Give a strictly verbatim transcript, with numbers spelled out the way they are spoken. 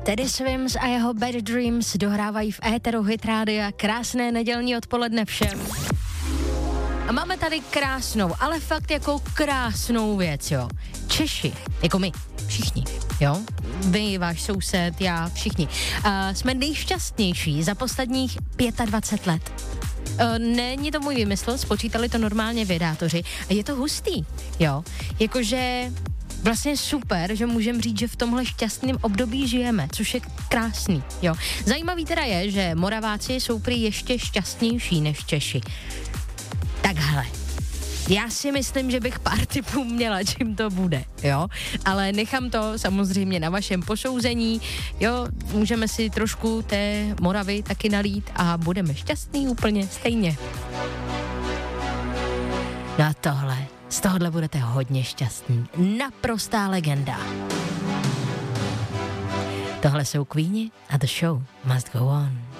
Teddy Swims a jeho Bad Dreams dohrávají v éteru Hit Rádia. Krásné nedělní odpoledne všem. A máme tady krásnou, ale fakt jako krásnou věc, jo. Češi, jako my, všichni, jo. Vy, váš soused, já, všichni. Uh, jsme nejšťastnější za posledních dvacet pět let. Uh, není to můj vymysl, spočítali to normálně vědátoři. A je to hustý, jo. Jakože vlastně super, že můžeme říct, že v tomhle šťastném období žijeme, což je krásný, jo. Zajímavý teda je, že Moraváci jsou prý ještě šťastnější než Češi. Tak hele, já si myslím, že bych pár tipů měla, čím to bude, jo, ale nechám to samozřejmě na vašem posouzení, jo, můžeme si trošku té Moravy taky nalít a budeme šťastný úplně stejně. No a tohle, z tohohle budete hodně šťastný, naprostá legenda. Tohle jsou Queeni a The Show Must Go On.